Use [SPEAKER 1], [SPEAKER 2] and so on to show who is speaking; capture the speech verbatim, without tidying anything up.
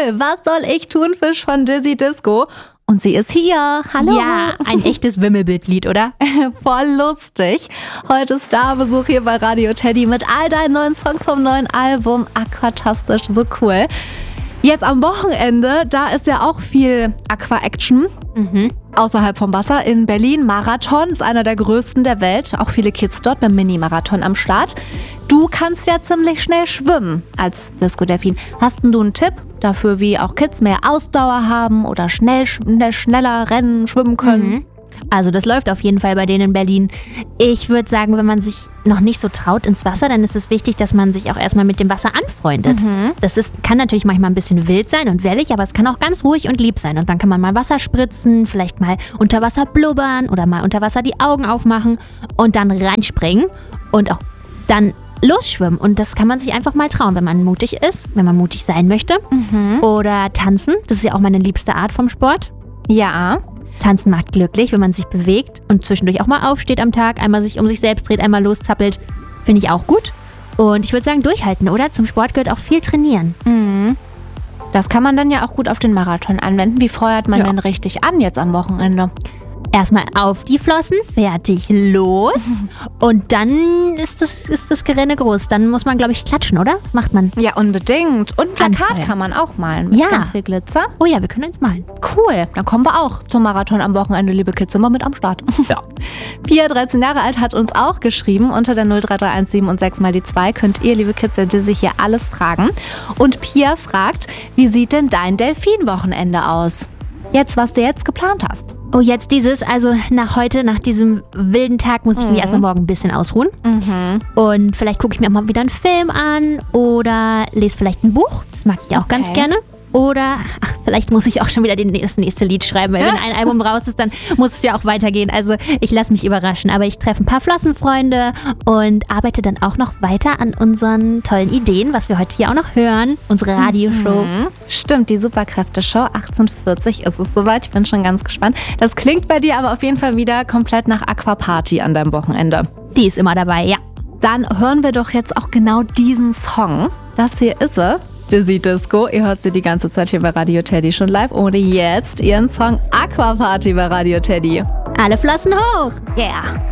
[SPEAKER 1] Was soll ich tun, Fisch von Dizzy Disco? Und sie ist hier. Hallo.
[SPEAKER 2] Ja, ein echtes Wimmelbildlied, oder?
[SPEAKER 1] Voll lustig. Heute Starbesuch hier bei Radio Teddy mit all deinen neuen Songs vom neuen Album. Aquatastisch, so cool. Jetzt am Wochenende, da ist ja auch viel Aqua-Action.
[SPEAKER 2] Mhm.
[SPEAKER 1] Außerhalb vom Wasser in Berlin. Marathon ist einer der größten der Welt. Auch viele Kids dort beim Mini-Marathon am Start. Du kannst ja ziemlich schnell schwimmen als Disco-Delfin. Hast denn du einen Tipp dafür, wie auch Kids mehr Ausdauer haben oder schnell, schneller rennen, schwimmen können?
[SPEAKER 2] Mhm. Also das läuft auf jeden Fall bei denen in Berlin. Ich würde sagen, wenn man sich noch nicht so traut ins Wasser, dann ist es wichtig, dass man sich auch erstmal mit dem Wasser anfreundet.
[SPEAKER 1] Mhm.
[SPEAKER 2] Das ist, kann natürlich manchmal ein bisschen wild sein und wellig, aber es kann auch ganz ruhig und lieb sein. Und dann kann man mal Wasser spritzen, vielleicht mal unter Wasser blubbern oder mal unter Wasser die Augen aufmachen und dann reinspringen und auch dann losschwimmen. Und das kann man sich einfach mal trauen, wenn man mutig ist, wenn man mutig sein möchte.
[SPEAKER 1] Mhm.
[SPEAKER 2] Oder tanzen, das ist ja auch meine liebste Art vom Sport.
[SPEAKER 1] Ja.
[SPEAKER 2] Tanzen macht glücklich, wenn man sich bewegt und zwischendurch auch mal aufsteht am Tag, einmal sich um sich selbst dreht, einmal loszappelt. Finde ich auch gut. Und ich würde sagen, durchhalten, oder? Zum Sport gehört auch viel trainieren.
[SPEAKER 1] Mhm. Das kann man dann ja auch gut auf den Marathon anwenden. Wie feuert man
[SPEAKER 2] Ja.
[SPEAKER 1] denn richtig an jetzt am Wochenende?
[SPEAKER 2] Erstmal auf die Flossen, fertig, los. Und dann ist das, ist das Gerenne groß. Dann muss man, glaube ich, klatschen, oder? Was macht man?
[SPEAKER 1] Ja, unbedingt. Und ein Plakat
[SPEAKER 2] Anfeuern.
[SPEAKER 1] kann man auch malen mit
[SPEAKER 2] Ja.
[SPEAKER 1] ganz viel Glitzer.
[SPEAKER 2] Oh ja, wir können eins malen.
[SPEAKER 1] Cool, dann kommen wir auch zum Marathon am Wochenende, liebe Kids, immer mit am Start.
[SPEAKER 2] Ja.
[SPEAKER 1] Pia, dreizehn Jahre alt, hat uns auch geschrieben. Unter der null drei drei eins sieben und sechs mal die zwei könnt ihr, liebe Kids der Dizzy, hier alles fragen. Und Pia fragt, wie sieht denn dein Delfin-Wochenende aus? Jetzt, was du jetzt geplant hast.
[SPEAKER 2] Oh, jetzt dieses, also nach heute, nach diesem wilden Tag muss ich mich
[SPEAKER 1] Mhm.
[SPEAKER 2] erstmal morgen ein bisschen ausruhen.
[SPEAKER 1] Mhm.
[SPEAKER 2] Und vielleicht gucke ich mir auch mal wieder einen Film an oder lese vielleicht ein Buch. Das mag ich auch
[SPEAKER 1] Okay.
[SPEAKER 2] ganz gerne. Oder, ach, vielleicht muss ich auch schon wieder den, das nächste Lied schreiben, weil wenn ein Album raus ist, dann muss es ja auch weitergehen. Also ich lasse mich überraschen. Aber ich treffe ein paar Flossenfreunde und arbeite dann auch noch weiter an unseren tollen Ideen, was wir heute hier auch noch hören. Unsere Radioshow.
[SPEAKER 1] Mhm. Stimmt, die Superkräfte-Show. achtzehn Uhr vierzig ist es soweit. Ich bin schon ganz gespannt. Das klingt bei dir aber auf jeden Fall wieder komplett nach Aquaparty an deinem Wochenende.
[SPEAKER 2] Die ist immer dabei, ja.
[SPEAKER 1] Dann hören wir doch jetzt auch genau diesen Song. Das hier ist sie, Dizzy Disco. Ihr hört sie die ganze Zeit hier bei Radio Teddy schon live. Ohne jetzt ihren Song Aquaparty bei Radio Teddy.
[SPEAKER 2] Alle Flossen hoch!
[SPEAKER 1] Yeah.